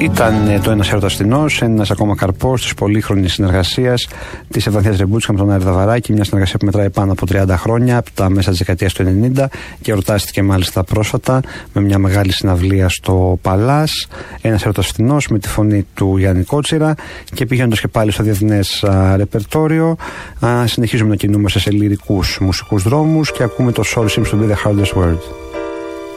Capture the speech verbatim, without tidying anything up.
Ήταν το Ένας Έρωτας Φθηνός, ένας ακόμα καρπός της πολύχρονης συνεργασίας της Ευανθίας Ρεμπούτσικα με τον Άρη Δαβαράκη, μια συνεργασία που μετράει πάνω από τριάντα χρόνια, από τα μέσα της δεκαετίας του ενενήντα, και εορτάστηκε μάλιστα πρόσφατα με μια μεγάλη συναυλία στο Παλάς. Ένας Έρωτας Φθηνός με τη φωνή του Γιάννη Κότσιρα, και πηγαίνοντας και πάλι στο διεθνές α, ρεπερτόριο, α, συνεχίζουμε να κινούμαστε σε λυρικούς μουσικούς δρόμους και ακούμε το Soul Seems to be the hardest word.